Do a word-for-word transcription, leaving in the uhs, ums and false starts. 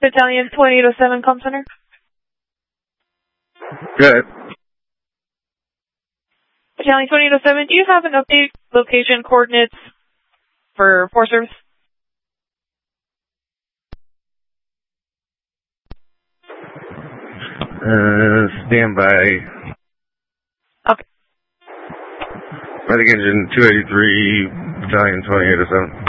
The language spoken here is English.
Battalion twenty-eight oh seven, comm center. Good. Battalion twenty-eight oh seven, do you have an updated location coordinates for Force Service? Uh, stand by. Okay. Fighting Engine two eighty-three, Battalion twenty-eight oh seven.